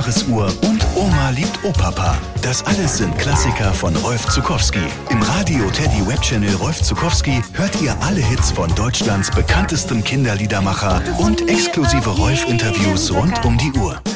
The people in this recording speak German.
Jahresuhr und Oma liebt Opapa. Das alles sind Klassiker von Rolf Zuckowski. Im Radio Teddy Webchannel Rolf Zuckowski hört ihr alle Hits von Deutschlands bekanntestem Kinderliedermacher und exklusive Rolf-Interviews rund um die Uhr.